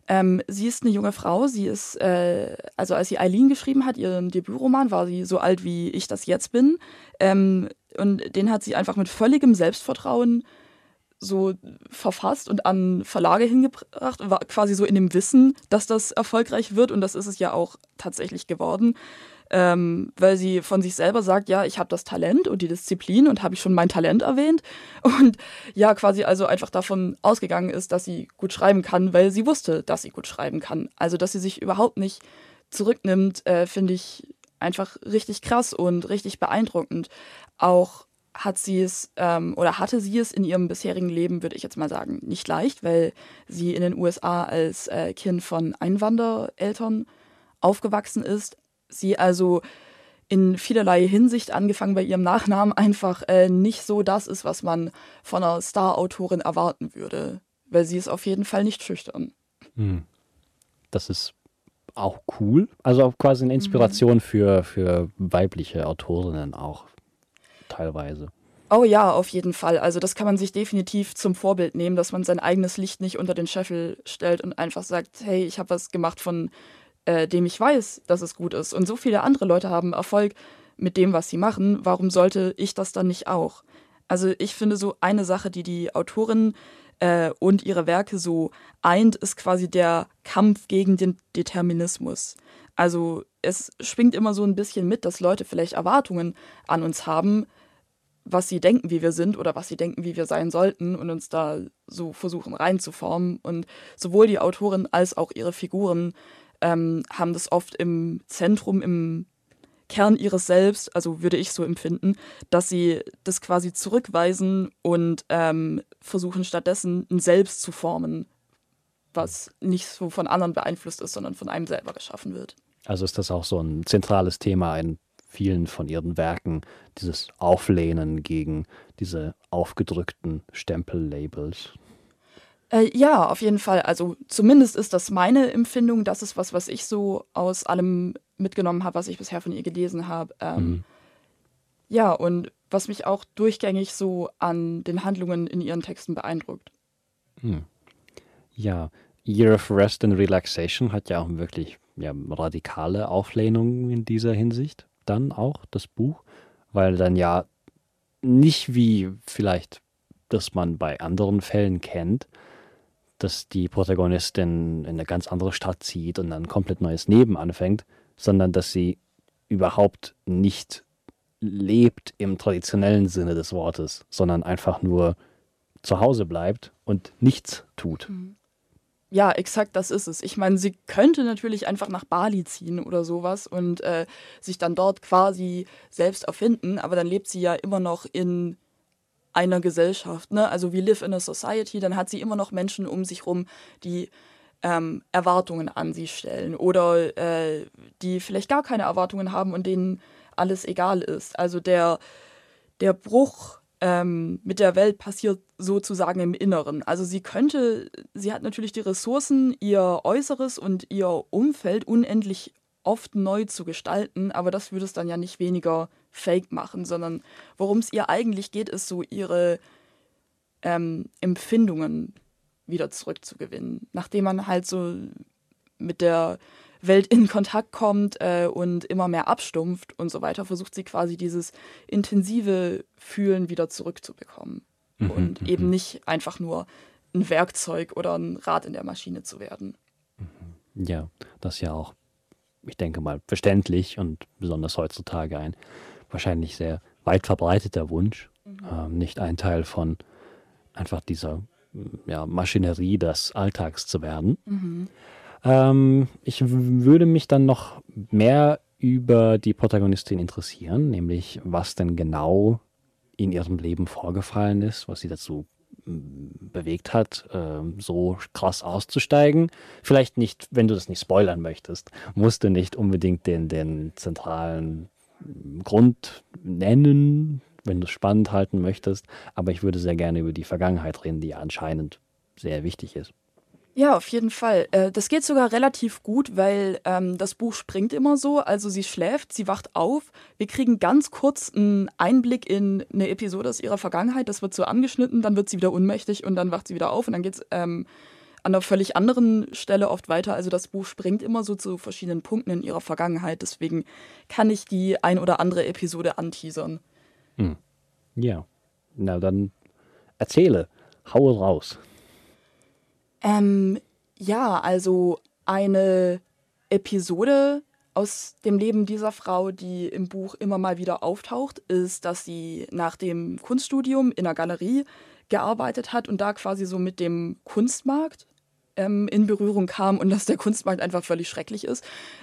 Sie ist eine junge Frau. Sie ist, also als sie Eileen geschrieben hat, ihren Debütroman, war sie so alt, wie ich das jetzt bin. Und den hat sie einfach mit völligem Selbstvertrauen so verfasst und an Verlage hingebracht, war quasi so in dem Wissen, dass das erfolgreich wird, und das ist es ja auch tatsächlich geworden, weil sie von sich selber sagt, ja, ich habe das Talent und die Disziplin, und habe ich schon mein Talent erwähnt, und ja, quasi also einfach davon ausgegangen ist, dass sie gut schreiben kann, weil sie wusste, dass sie gut schreiben kann. Also, dass sie sich überhaupt nicht zurücknimmt, finde ich einfach richtig krass und richtig beeindruckend. Auch hatte sie es in ihrem bisherigen Leben, würde ich jetzt mal sagen, nicht leicht, weil sie in den USA als Kind von Einwandereltern aufgewachsen ist. Sie also in vielerlei Hinsicht, angefangen bei ihrem Nachnamen, einfach nicht so das ist, was man von einer Star-Autorin erwarten würde, weil sie ist auf jeden Fall nicht schüchtern. Das ist auch cool. Also auch quasi eine Inspiration für weibliche Autorinnen auch teilweise. Oh ja, auf jeden Fall. Also das kann man sich definitiv zum Vorbild nehmen, dass man sein eigenes Licht nicht unter den Scheffel stellt und einfach sagt, hey, ich habe was gemacht, von dem ich weiß, dass es gut ist. Und so viele andere Leute haben Erfolg mit dem, was sie machen. Warum sollte ich das dann nicht auch? Also ich finde, so eine Sache, die die Autorin und ihre Werke so eint, ist quasi der Kampf gegen den Determinismus. Also es schwingt immer so ein bisschen mit, dass Leute vielleicht Erwartungen an uns haben, was sie denken, wie wir sind, oder was sie denken, wie wir sein sollten, und uns da so reinzuformen. Und sowohl die Autorin als auch ihre Figuren haben das oft im Zentrum, im Kern ihres Selbst, also würde ich so empfinden, dass sie das quasi zurückweisen und versuchen stattdessen ein Selbst zu formen, was nicht so von anderen beeinflusst ist, sondern von einem selber geschaffen wird. Also ist das auch so ein zentrales Thema in vielen von ihren Werken, dieses Auflehnen gegen diese aufgedrückten Stempellabels. Ja, auf jeden Fall. Also zumindest ist das meine Empfindung. Das ist was ich so aus allem mitgenommen habe, was ich bisher von ihr gelesen habe. Ja, und was mich auch durchgängig so an den Handlungen in ihren Texten beeindruckt. Ja, Year of Rest and Relaxation hat ja auch wirklich radikale Auflehnungen in dieser Hinsicht. Dann auch das Buch, weil dann ja nicht wie vielleicht, das man bei anderen Fällen kennt, dass die Protagonistin in eine ganz andere Stadt zieht und dann ein komplett neues Leben anfängt, sondern dass sie überhaupt nicht lebt im traditionellen Sinne des Wortes, sondern einfach nur zu Hause bleibt und nichts tut. Ja, exakt, das ist es. Ich meine, sie könnte natürlich einfach nach Bali ziehen oder sowas und sich dann dort quasi selbst erfinden, aber dann lebt sie ja immer noch in einer Gesellschaft, ne? Also we live in a society, dann hat sie immer noch Menschen um sich rum, die Erwartungen an sie stellen oder die vielleicht gar keine Erwartungen haben und denen alles egal ist. Also der Bruch mit der Welt passiert sozusagen im Inneren. Also sie hat natürlich die Ressourcen, ihr Äußeres und ihr Umfeld unendlich oft neu zu gestalten, aber das würde es dann ja nicht weniger fake machen, sondern worum es ihr eigentlich geht, ist so ihre Empfindungen wieder zurückzugewinnen. Nachdem man halt so mit der Welt in Kontakt kommt und immer mehr abstumpft und so weiter, versucht sie quasi dieses intensive Fühlen wieder zurückzubekommen und eben nicht einfach nur ein Werkzeug oder ein Rad in der Maschine zu werden. Ja, das ist ja auch, ich denke mal, verständlich und besonders heutzutage ein wahrscheinlich sehr weit verbreiteter Wunsch, nicht ein Teil von einfach dieser Maschinerie des Alltags zu werden. Ich würde mich dann noch mehr über die Protagonistin interessieren, nämlich was denn genau in ihrem Leben vorgefallen ist, was sie dazu bewegt hat, so krass auszusteigen. Vielleicht nicht, wenn du das nicht spoilern möchtest, musst du nicht unbedingt den zentralen Grund nennen, wenn du es spannend halten möchtest, aber ich würde sehr gerne über die Vergangenheit reden, die anscheinend sehr wichtig ist. Ja, auf jeden Fall. Das geht sogar relativ gut, weil das Buch springt immer so. Also sie schläft, sie wacht auf. Wir kriegen ganz kurz einen Einblick in eine Episode aus ihrer Vergangenheit. Das wird so angeschnitten, dann wird sie wieder ohnmächtig und dann wacht sie wieder auf. Und dann geht's an einer völlig anderen Stelle oft weiter. Also das Buch springt immer so zu verschiedenen Punkten in ihrer Vergangenheit. Deswegen kann ich die ein oder andere Episode anteasern. Ja, na dann erzähle, haue raus. Ja, also eine Episode aus dem Leben dieser Frau, die im Buch immer mal wieder auftaucht, ist, dass sie nach dem Kunststudium in einer Galerie gearbeitet hat und da quasi so mit dem Kunstmarkt in Berührung kam und dass der Kunstmarkt einfach völlig schrecklich ist.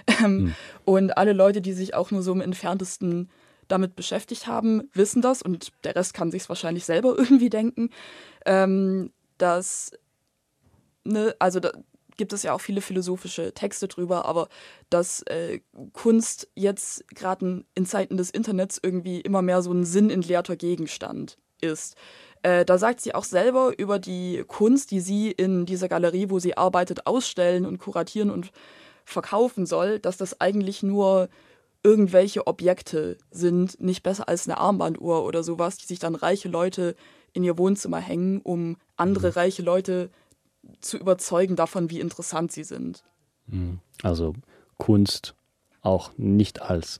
Und alle Leute, die sich auch nur so im Entferntesten damit beschäftigt haben, wissen das und der Rest kann sich es wahrscheinlich selber irgendwie denken, dass, ne, also da gibt es ja auch viele philosophische Texte drüber, aber dass Kunst jetzt gerade in Zeiten des Internets irgendwie immer mehr so ein sinnentleerter Gegenstand ist. Da sagt sie auch selber über die Kunst, die sie in dieser Galerie, wo sie arbeitet, ausstellen und kuratieren und verkaufen soll, dass das eigentlich nur irgendwelche Objekte sind, nicht besser als eine Armbanduhr oder sowas, die sich dann reiche Leute in ihr Wohnzimmer hängen, um andere reiche Leute zu überzeugen davon, wie interessant sie sind. Also Kunst auch nicht als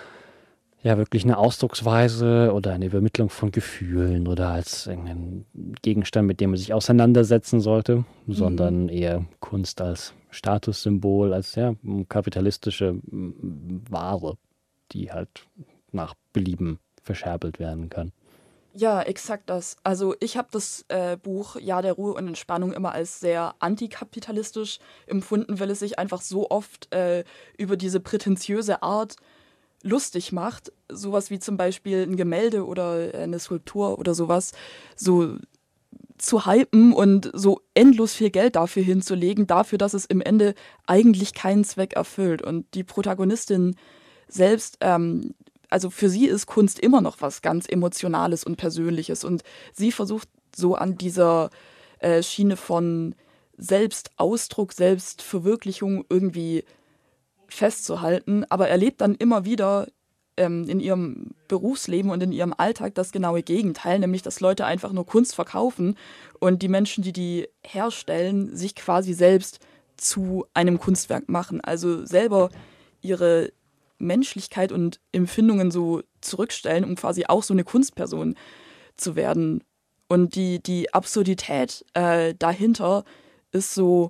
ja wirklich eine Ausdrucksweise oder eine Übermittlung von Gefühlen oder als ein Gegenstand, mit dem man sich auseinandersetzen sollte, sondern eher Kunst als Statussymbol, als ja kapitalistische Ware, die halt nach Belieben verscherbelt werden kann. Ja, exakt das. Also ich habe das Buch Jahr der Ruhe und Entspannung immer als sehr antikapitalistisch empfunden, weil es sich einfach so oft über diese prätentiöse Art lustig macht. Sowas wie zum Beispiel ein Gemälde oder eine Skulptur oder sowas so zu hypen und so endlos viel Geld dafür hinzulegen, dafür, dass es im Ende eigentlich keinen Zweck erfüllt. Und die Protagonistin selbst, also für sie ist Kunst immer noch was ganz Emotionales und Persönliches. Und sie versucht so an dieser Schiene von Selbstausdruck, Selbstverwirklichung irgendwie festzuhalten, aber erlebt dann immer wieder in ihrem Berufsleben und in ihrem Alltag das genaue Gegenteil, nämlich dass Leute einfach nur Kunst verkaufen und die Menschen, die die herstellen, sich quasi selbst zu einem Kunstwerk machen, also selber ihre Menschlichkeit und Empfindungen so zurückstellen, um quasi auch so eine Kunstperson zu werden. Und die Absurdität dahinter ist so,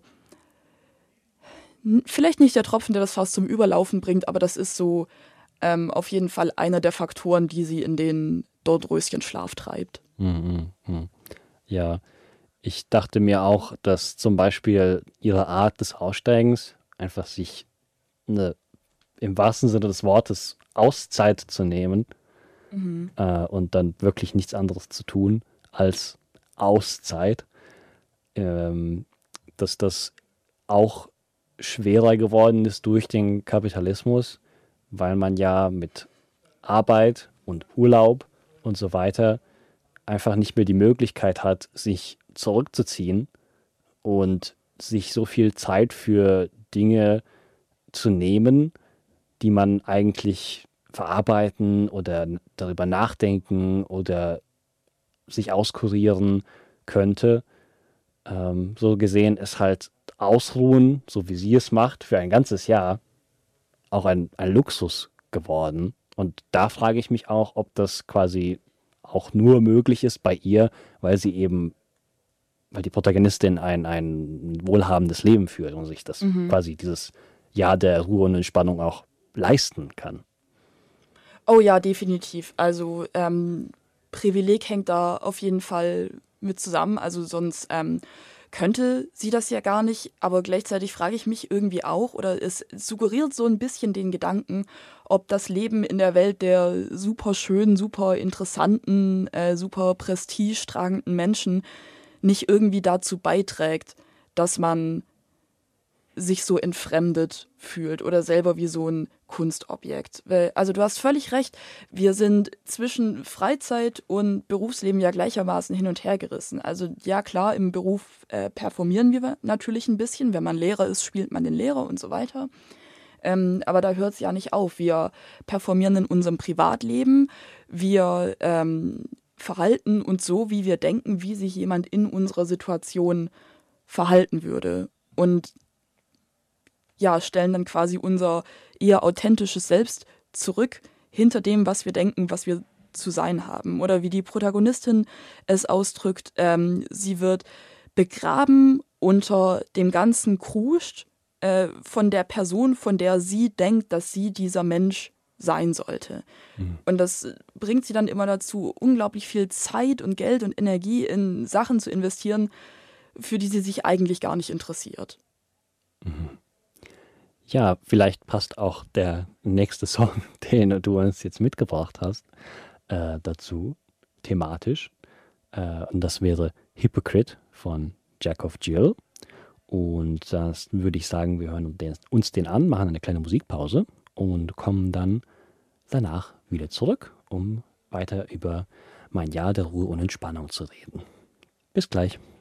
vielleicht nicht der Tropfen, der das Fass zum Überlaufen bringt, aber das ist so auf jeden Fall einer der Faktoren, die sie in den Dornröschenschlaf treibt. Ja, ich dachte mir auch, dass zum Beispiel ihre Art des Aussteigens einfach sich im wahrsten Sinne des Wortes Auszeit zu nehmen und dann wirklich nichts anderes zu tun als Auszeit, dass das auch schwerer geworden ist durch den Kapitalismus, weil man ja mit Arbeit und Urlaub und so weiter einfach nicht mehr die Möglichkeit hat, sich zurückzuziehen und sich so viel Zeit für Dinge zu nehmen, die man eigentlich verarbeiten oder darüber nachdenken oder sich auskurieren könnte. So gesehen ist halt Ausruhen, so wie sie es macht, für ein ganzes Jahr auch ein Luxus geworden. Und da frage ich mich auch, ob das quasi auch nur möglich ist bei ihr, weil die Protagonistin ein wohlhabendes Leben führt und sich das quasi dieses Jahr der Ruhe und Entspannung auch leisten kann. Oh ja, definitiv. Also Privileg hängt da auf jeden Fall mit zusammen. Also sonst könnte sie das ja gar nicht. Aber gleichzeitig frage ich mich irgendwie auch, oder es suggeriert so ein bisschen den Gedanken, ob das Leben in der Welt der super schönen, super interessanten, super prestigetragenden Menschen nicht irgendwie dazu beiträgt, dass man sich so entfremdet fühlt oder selber wie so ein Kunstobjekt. Also du hast völlig recht, wir sind zwischen Freizeit und Berufsleben ja gleichermaßen hin und her gerissen. Also ja klar, im Beruf performieren wir natürlich ein bisschen. Wenn man Lehrer ist, spielt man den Lehrer und so weiter. Aber da hört es ja nicht auf. Wir performieren in unserem Privatleben, wir verhalten uns so, wie wir denken, wie sich jemand in unserer Situation verhalten würde. Und ja, stellen dann quasi unser eher authentisches Selbst zurück hinter dem, was wir denken, was wir zu sein haben. Oder wie die Protagonistin es ausdrückt, sie wird begraben unter dem ganzen Kruscht von der Person, von der sie denkt, dass sie dieser Mensch sein sollte. Mhm. Und das bringt sie dann immer dazu, unglaublich viel Zeit und Geld und Energie in Sachen zu investieren, für die sie sich eigentlich gar nicht interessiert. Ja, vielleicht passt auch der nächste Song, den du uns jetzt mitgebracht hast, dazu, thematisch. Und das wäre Hypocrite von Jack of Jill. Und das würde ich sagen, wir hören uns den an, machen eine kleine Musikpause und kommen dann danach wieder zurück, um weiter über mein Jahr der Ruhe und Entspannung zu reden. Bis gleich.